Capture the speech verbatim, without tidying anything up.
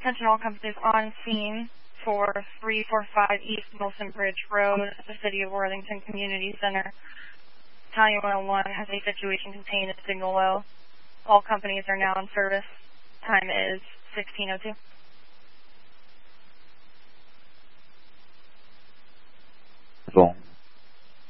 Attention all companies on scene for three four five East Wilson Bridge Road at the City of Worthington Community Center. Battalion one oh one has a situation contained at Signal Well. All companies are now in service. Time is sixteen oh two. Cool.